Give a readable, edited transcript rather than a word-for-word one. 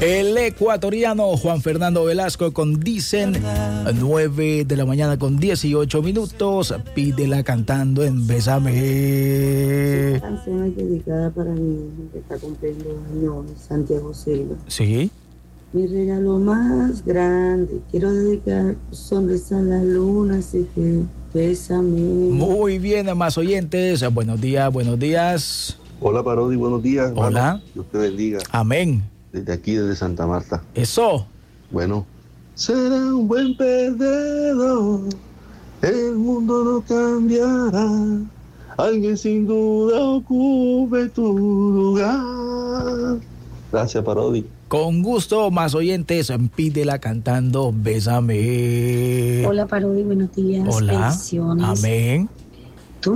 El ecuatoriano Juan Fernando Velasco con Dicen, 9 de la mañana con 18 minutos. Pídela cantando en Bésame. Esta canción es dedicada para mi hijo que está cumpliendo años, Santiago Silva. Sí. Mi regalo más grande, quiero dedicar sonrisa a la luna, así que bésame. Muy bien, más oyentes. Buenos días, buenos días. Hola Parodi, buenos días. Hermano. Hola. Dios te bendiga. Amén. Desde aquí, desde Santa Marta. Eso. Bueno, será un buen perdedor, el mundo no cambiará, alguien sin duda ocupe tu lugar. Gracias, Parodi. Con gusto, más oyentes, pídela cantando Bésame. Hola Parodi, buenos días. Hola. Bendiciones. Amén.